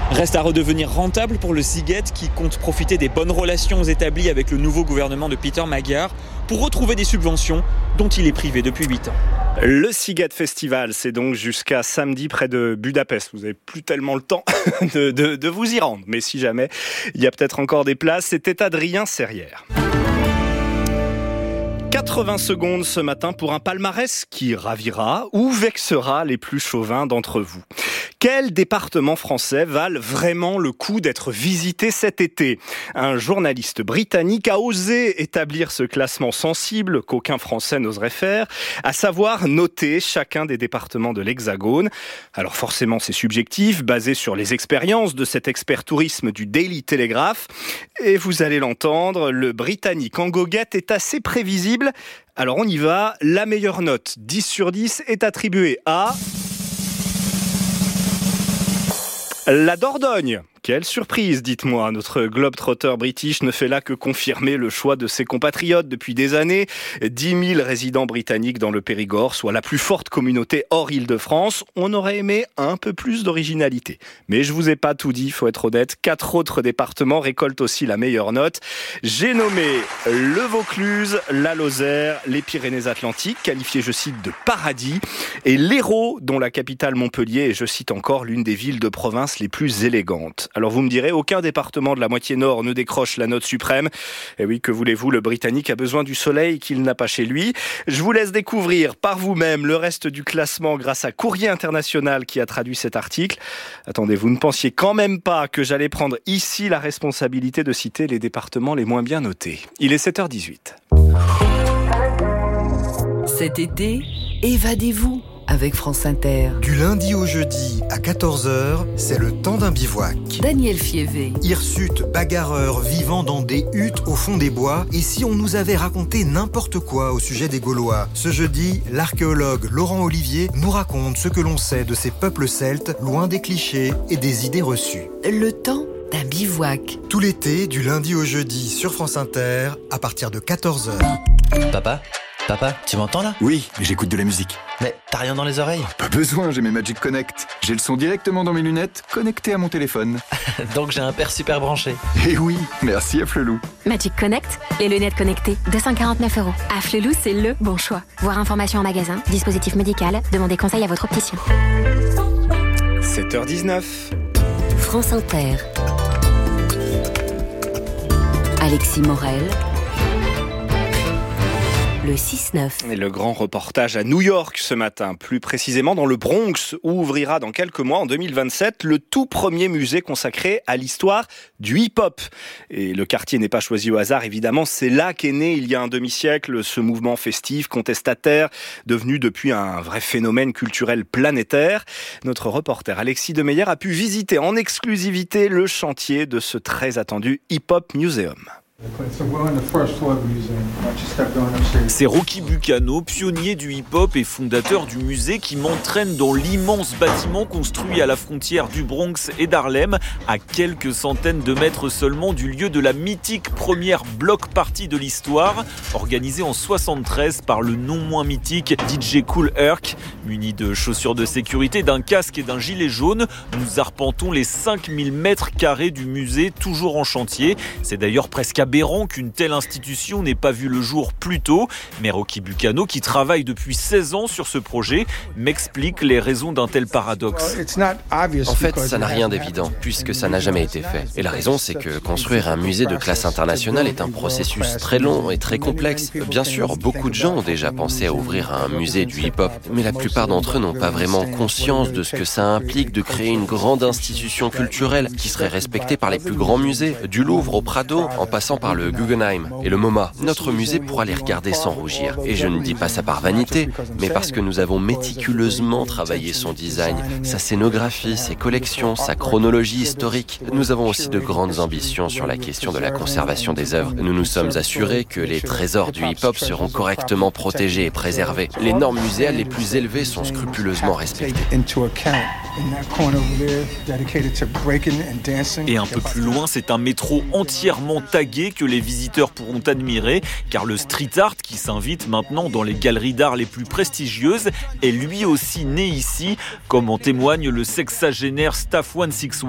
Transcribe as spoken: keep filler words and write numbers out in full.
Reste à redevenir rentable pour le Sziget qui compte profiter des bonnes relations établies avec le nouveau gouvernement de Peter Magyar pour retrouver des subventions dont il est privé depuis huit ans. Le Sziget Festival, c'est donc jusqu'à samedi près de Budapest. Vous n'avez plus tellement le temps de, de, de vous y rendre. Mais si jamais, il y a peut-être encore des places. C'était Adrien Serrière. quatre-vingts secondes ce matin pour un palmarès qui ravira ou vexera les plus chauvins d'entre vous. Quels départements français valent vraiment le coup d'être visités cet été ? Un journaliste britannique a osé établir ce classement sensible qu'aucun Français n'oserait faire, à savoir noter chacun des départements de l'Hexagone. Alors forcément c'est subjectif, basé sur les expériences de cet expert tourisme du Daily Telegraph. Et vous allez l'entendre, le Britannique en goguette est assez prévisible. Alors on y va, la meilleure note, dix sur dix, est attribuée à... la Dordogne. Quelle surprise, dites-moi. Notre globe-trotter british ne fait là que confirmer le choix de ses compatriotes depuis des années. dix mille résidents britanniques dans le Périgord, soit la plus forte communauté hors Île-de-France. On aurait aimé un peu plus d'originalité. Mais je vous ai pas tout dit, il faut être honnête. Quatre autres départements récoltent aussi la meilleure note. J'ai nommé le Vaucluse, la Lozère, les Pyrénées-Atlantiques, qualifiés, je cite, de paradis, et l'Hérault, dont la capitale Montpellier est, je cite encore, l'une des villes de province les plus élégantes. Alors vous me direz, aucun département de la moitié nord ne décroche la note suprême. Et oui, que voulez-vous, le Britannique a besoin du soleil qu'il n'a pas chez lui. Je vous laisse découvrir par vous-même le reste du classement grâce à Courrier International qui a traduit cet article. Attendez, vous ne pensiez quand même pas que j'allais prendre ici la responsabilité de citer les départements les moins bien notés. Il est sept heures dix-huit. Cet été, évadez-vous avec France Inter. Du lundi au jeudi à quatorze heures, c'est le temps d'un bivouac. Daniel Fievé. Hirsutes, bagarreurs vivant dans des huttes au fond des bois. Et si on nous avait raconté n'importe quoi au sujet des Gaulois ? Ce jeudi, l'archéologue Laurent Olivier nous raconte ce que l'on sait de ces peuples celtes, loin des clichés et des idées reçues. Le temps d'un bivouac. Tout l'été, du lundi au jeudi sur France Inter, à partir de quatorze heures. Papa ? Papa, tu m'entends là ? Oui, j'écoute de la musique. Mais t'as rien dans les oreilles ? Pas besoin, j'ai mes Magic Connect. J'ai le son directement dans mes lunettes, connecté à mon téléphone. Donc j'ai un père super branché. Eh oui, merci à Flelou. Magic Connect, les lunettes connectées, deux cent quarante-neuf euros. À Flelou, c'est le bon choix. Voir information en magasin, dispositif médical, demandez conseil à votre opticien. sept heures dix-neuf. France Inter. Alexis Morel. Le six neuf. Et le grand reportage à New York ce matin, plus précisément dans le Bronx, où ouvrira dans quelques mois, en deux mille vingt-sept, le tout premier musée consacré à l'histoire du hip-hop. Et le quartier n'est pas choisi au hasard, évidemment, c'est là qu'est né, il y a un demi-siècle, ce mouvement festif, contestataire, devenu depuis un vrai phénomène culturel planétaire. Notre reporter Alexis Demeyer a pu visiter en exclusivité le chantier de ce très attendu Hip-Hop Museum. C'est Rocky Bucano, pionnier du hip-hop et fondateur du musée, qui m'entraîne dans l'immense bâtiment construit à la frontière du Bronx et d'Harlem, à quelques centaines de mètres seulement du lieu de la mythique première block party de l'histoire, organisée en soixante-treize par le non moins mythique D J Kool Herc. Muni de chaussures de sécurité, d'un casque et d'un gilet jaune, nous arpentons les cinq mille mètres carrés du musée, toujours en chantier. C'est d'ailleurs presque aberrant qu'une telle institution n'ait pas vu le jour plus tôt. Mais Rocky Bucano, qui travaille depuis seize ans sur ce projet, m'explique les raisons d'un tel paradoxe. En fait, ça n'a rien d'évident, puisque ça n'a jamais été fait. Et la raison, c'est que construire un musée de classe internationale est un processus très long et très complexe. Bien sûr, beaucoup de gens ont déjà pensé à ouvrir un musée du hip-hop, mais la plupart d'entre eux n'ont pas vraiment conscience de ce que ça implique de créer une grande institution culturelle qui serait respectée par les plus grands musées, du Louvre au Prado, en passant par le Guggenheim et le MoMA. Notre musée pourra les regarder sans rougir. Et je ne dis pas ça par vanité, mais parce que nous avons méticuleusement travaillé son design, sa scénographie, ses collections, sa chronologie historique. Nous avons aussi de grandes ambitions sur la question de la conservation des œuvres. Nous nous sommes assurés que les trésors du hip-hop seront correctement protégés et préservés. Les normes muséales les plus élevées sont scrupuleusement respectées. Et un peu plus loin, c'est un métro entièrement tagué que les visiteurs pourront admirer, car le street art, qui s'invite maintenant dans les galeries d'art les plus prestigieuses, est lui aussi né ici, comme en témoigne le sexagénaire Staff cent soixante et